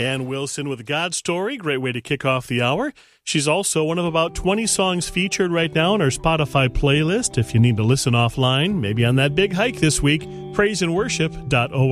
Ann Wilson with God's Story, great way to kick off the hour. She's also one of about 20 songs featured right now on our Spotify playlist. If you need to listen offline, maybe on that big hike this week, praiseandworship.org.